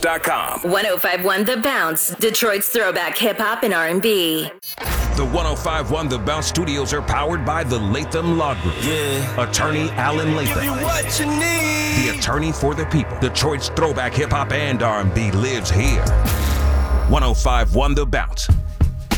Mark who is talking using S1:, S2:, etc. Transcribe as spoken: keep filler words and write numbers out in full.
S1: dot com.
S2: one oh five point one The Bounce, Detroit's throwback hip-hop and R and B.
S1: The one oh five point one The Bounce studios are powered by the Latham Law Group.
S3: Yeah.
S1: Attorney Alan Latham.
S3: Give you what you need.
S1: The attorney for the people. Detroit's throwback hip-hop and R and B lives here. one oh five point one The Bounce.